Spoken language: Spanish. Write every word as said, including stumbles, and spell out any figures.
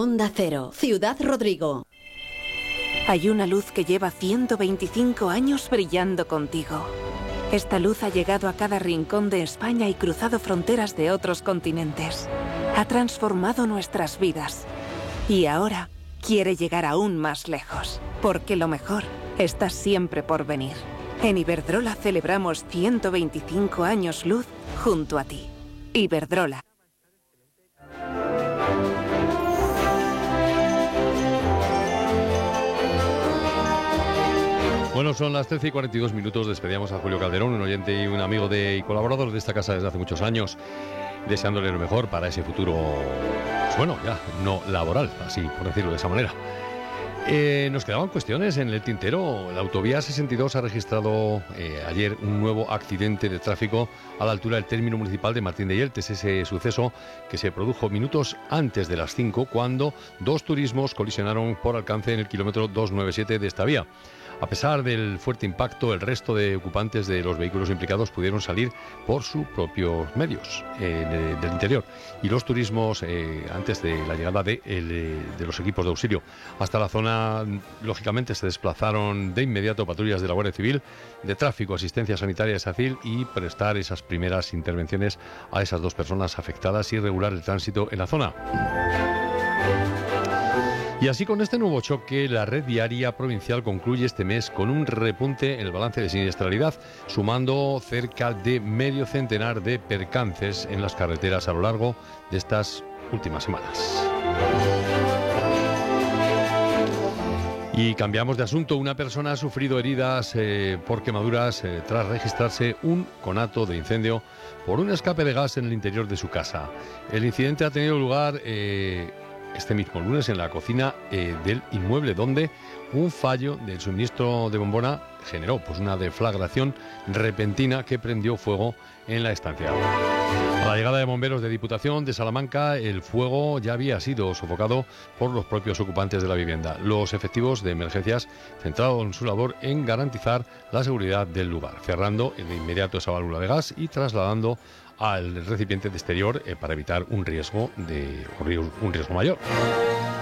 Onda Cero, Ciudad Rodrigo. Hay una luz que lleva ciento veinticinco años brillando contigo. Esta luz ha llegado a cada rincón de España y cruzado fronteras de otros continentes. Ha transformado nuestras vidas. Y ahora quiere llegar aún más lejos, porque lo mejor está siempre por venir. En Iberdrola celebramos ciento veinticinco años luz junto a ti. Iberdrola. Bueno, son las trece y cuarenta y dos minutos. Despedíamos a Julio Calderón, un oyente y un amigo de, y colaborador de esta casa desde hace muchos años, deseándole lo mejor para ese futuro, pues bueno, ya no laboral, así por decirlo de esa manera. Eh, nos quedaban cuestiones en el tintero. La autovía sesenta y dos ha registrado eh, ayer un nuevo accidente de tráfico a la altura del término municipal de Martín de Yeltes. Ese suceso que se produjo minutos antes de las cinco, cuando dos turismos colisionaron por alcance en el kilómetro doscientos noventa y siete de esta vía. A pesar del fuerte impacto, el resto de ocupantes de los vehículos implicados pudieron salir por sus propios medios eh, de, del interior. Y los turismos, eh, antes de la llegada de, el, de los equipos de auxilio hasta la zona, lógicamente se desplazaron de inmediato patrullas de la Guardia Civil, de Tráfico, Asistencia Sanitaria de SACIL, y prestar esas primeras intervenciones a esas dos personas afectadas y regular el tránsito en la zona. Y así, con este nuevo choque, la red viaria provincial concluye este mes con un repunte en el balance de siniestralidad, sumando cerca de medio centenar de percances en las carreteras a lo largo de estas últimas semanas. Y cambiamos de asunto. Una persona ha sufrido heridas eh, por quemaduras eh, tras registrarse un conato de incendio por un escape de gas en el interior de su casa. El incidente ha tenido lugar Eh, este mismo lunes en la cocina eh, del inmueble, donde un fallo del suministro de bombona generó pues una deflagración repentina que prendió fuego en la estancia. A la llegada de bomberos de Diputación de Salamanca, el fuego ya había sido sofocado por los propios ocupantes de la vivienda. Los efectivos de emergencias centraron su labor en garantizar la seguridad del lugar, cerrando de inmediato esa válvula de gas y trasladando al recipiente de exterior eh, para evitar un riesgo de un riesgo mayor.